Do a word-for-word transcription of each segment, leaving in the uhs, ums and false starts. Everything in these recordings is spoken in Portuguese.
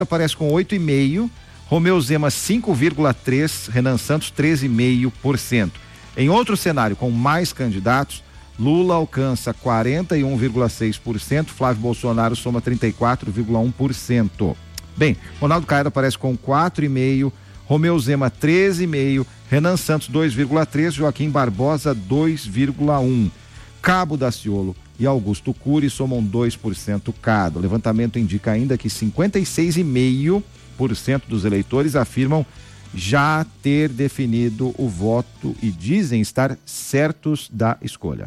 aparece com oito vírgula cinco por cento, Romeu Zema cinco vírgula três por cento, Renan Santos treze vírgula cinco por cento. Em outro cenário, com mais candidatos, Lula alcança quarenta e um vírgula seis por cento, Flávio Bolsonaro soma trinta e quatro vírgula um por cento. Bem, Ronaldo Caiado aparece com quatro vírgula cinco por cento, Romeu Zema treze vírgula cinco por cento, Renan Santos dois vírgula três por cento, Joaquim Barbosa dois vírgula um por cento. Cabo Daciolo e Augusto Cury somam dois por cento cada. O levantamento indica ainda que cinquenta e seis vírgula cinco por cento dos eleitores afirmam já ter definido o voto e dizem estar certos da escolha.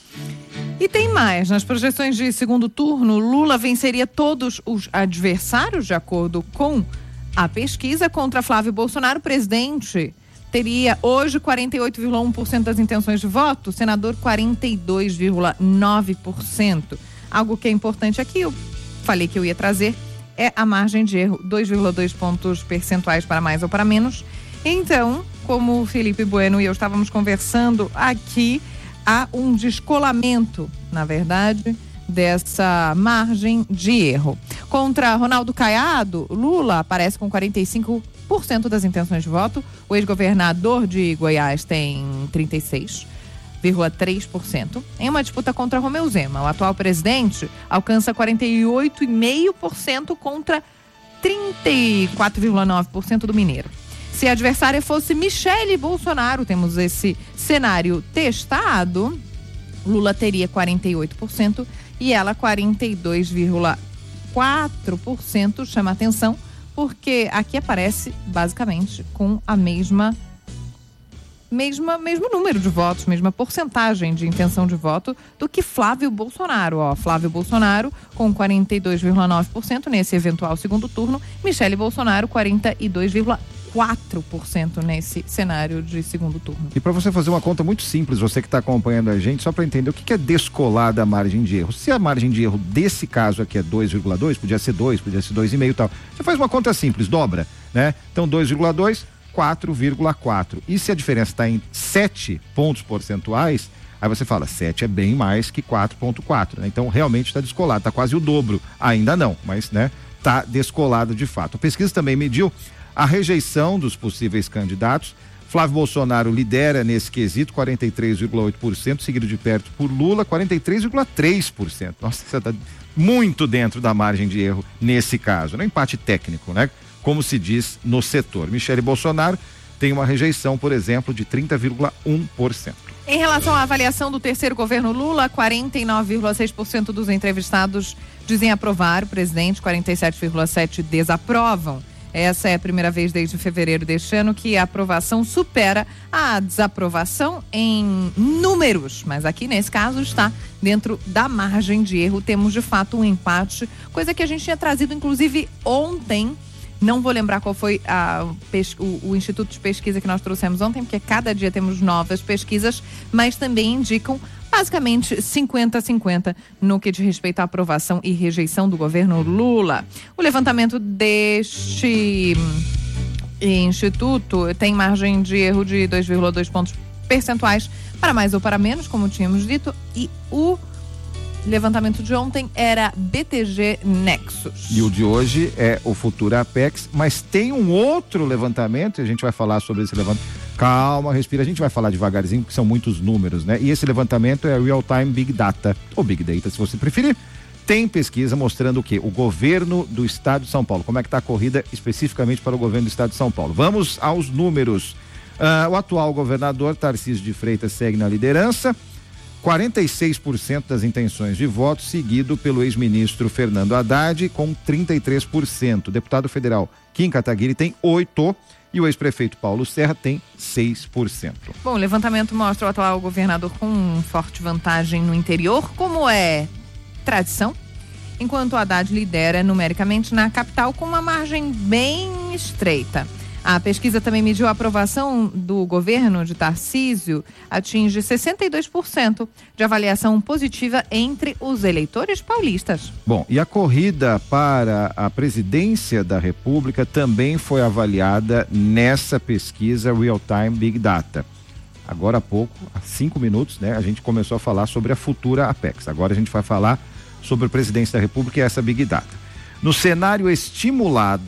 E tem mais, nas projeções de segundo turno, Lula venceria todos os adversários, de acordo com a pesquisa. Contra Flávio Bolsonaro, o presidente teria hoje quarenta e oito vírgula um por cento das intenções de voto, o senador quarenta e dois vírgula nove por cento. Algo que é importante aqui, eu falei que eu ia trazer, é a margem de erro, dois vírgula dois pontos percentuais para mais ou para menos. Então, como o Felipe Bueno e eu estávamos conversando aqui, há um descolamento, na verdade, dessa margem de erro. Contra Ronaldo Caiado, Lula aparece com quarenta e cinco por cento das intenções de voto. O ex-governador de Goiás tem trinta e seis vírgula três por cento. Em uma disputa contra Romeu Zema, o atual presidente alcança quarenta e oito vírgula cinco por cento contra trinta e quatro vírgula nove por cento do mineiro. Se a adversária fosse Michele Bolsonaro, temos esse cenário testado, Lula teria quarenta e oito por cento e ela quarenta e dois vírgula quatro por cento. Chama atenção porque aqui aparece basicamente com a mesma mesma mesmo número de votos, mesma porcentagem de intenção de voto do que Flávio Bolsonaro. Ó, Flávio Bolsonaro com quarenta e dois vírgula nove por cento nesse eventual segundo turno, Michele Bolsonaro quarenta e dois vírgula quatro por cento nesse cenário de segundo turno. E para você fazer uma conta muito simples, você que está acompanhando a gente, só para entender o que, que é descolar da margem de erro. Se a margem de erro desse caso aqui é dois vírgula dois, podia ser dois, podia ser dois vírgula cinco e tal. Você faz uma conta simples, dobra, né? Então dois vírgula dois, quatro vírgula quatro. E se a diferença está em sete pontos percentuais, aí você fala, sete é bem mais que quatro vírgula quatro, né? Então realmente está descolado, está quase o dobro. Ainda não, mas né, está descolado de fato. A pesquisa também mediu a rejeição dos possíveis candidatos. Flávio Bolsonaro lidera nesse quesito, quarenta e três vírgula oito por cento, seguido de perto por Lula, quarenta e três vírgula três por cento. Nossa, você está muito dentro da margem de erro nesse caso, no empate técnico, né? Como se diz no setor. Michele Bolsonaro tem uma rejeição, por exemplo, de trinta vírgula um por cento. Em relação à avaliação do terceiro governo Lula, quarenta e nove vírgula seis por cento dos entrevistados dizem aprovar o presidente, quarenta e sete vírgula sete por cento desaprovam. Essa é a primeira vez desde fevereiro deste ano que a aprovação supera a desaprovação em números, mas aqui nesse caso está dentro da margem de erro. Temos de fato um empate, coisa que a gente tinha trazido inclusive ontem. Não vou lembrar qual foi a, o, o instituto de pesquisa que nós trouxemos ontem, porque cada dia temos novas pesquisas, mas também indicam basicamente cinquenta a cinquenta no que diz respeito à aprovação e rejeição do governo Lula. O levantamento deste instituto tem margem de erro de dois vírgula dois pontos percentuais para mais ou para menos, como tínhamos dito, e o levantamento de ontem era B T G Nexus. E o de hoje é o Futura Apex, mas tem um outro levantamento, e a gente vai falar sobre esse levantamento. Calma, respira, a gente vai falar devagarzinho, porque são muitos números, né? E esse levantamento é Real Time Big Data, ou Big Data, se você preferir. Tem pesquisa mostrando o quê? O governo do estado de São Paulo. Como é que está a corrida especificamente para o governo do estado de São Paulo? Vamos aos números. Uh, o atual governador, Tarcísio de Freitas, segue na liderança. quarenta e seis por cento das intenções de voto, seguido pelo ex-ministro Fernando Haddad, com trinta e três por cento. O deputado federal Kim Kataguiri tem oito por cento e o ex-prefeito Paulo Serra tem seis por cento. Bom, o levantamento mostra o atual governador com forte vantagem no interior, como é tradição, enquanto o Haddad lidera numericamente na capital com uma margem bem estreita. A pesquisa também mediu a aprovação do governo de Tarcísio, atinge sessenta e dois por cento de avaliação positiva entre os eleitores paulistas. Bom, e a corrida para a presidência da República também foi avaliada nessa pesquisa Real Time Big Data. Agora há pouco, há cinco minutos, né, a gente começou a falar sobre a futura Apex. Agora a gente vai falar sobre a presidência da República e essa Big Data. No cenário estimulado